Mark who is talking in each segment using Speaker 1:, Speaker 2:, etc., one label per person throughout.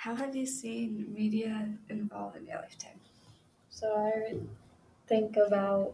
Speaker 1: How have you seen media evolve in your lifetime?
Speaker 2: So I think about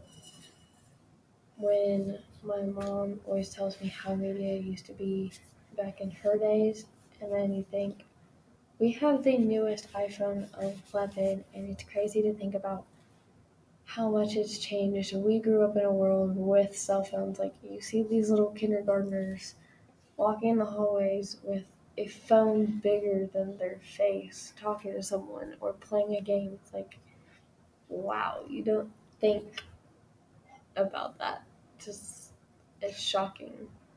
Speaker 2: when my mom always tells me how media used to be back in her days, and then you think we have the newest iPhone 11, and it's crazy to think about how much it's changed. We grew up in a world with cell phones. Like you see these little kindergartners walking in the hallways with a phone bigger than their face, talking to someone or playing a game. It's like, wow, you don't think about that. Just it's shocking.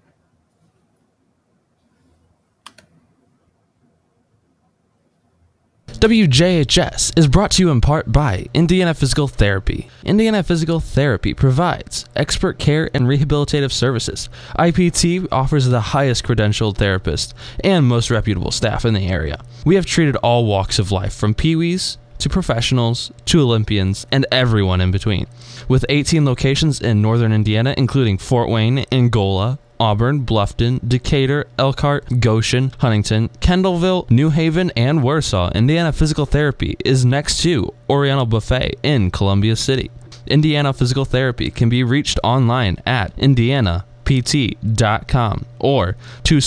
Speaker 3: WJHS is brought to you in part by Indiana Physical Therapy. Indiana Physical Therapy provides expert care and rehabilitative services. IPT offers the highest credentialed therapists and most reputable staff in the area. We have treated all walks of life, from peewees to professionals to Olympians and everyone in between. With 18 locations in northern Indiana, including Fort Wayne, Angola, Auburn, Bluffton, Decatur, Elkhart, Goshen, Huntington, Kendallville, New Haven, and Warsaw, Indiana Physical Therapy is next to Oriental Buffet in Columbia City. Indiana Physical Therapy can be reached online at indianapt.com or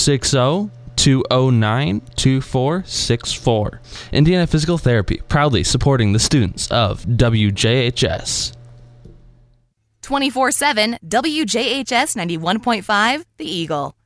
Speaker 3: 260-209-2464. Indiana Physical Therapy, proudly supporting the students of WJHS.
Speaker 4: 24/7 WJHS 91.5 The Eagle.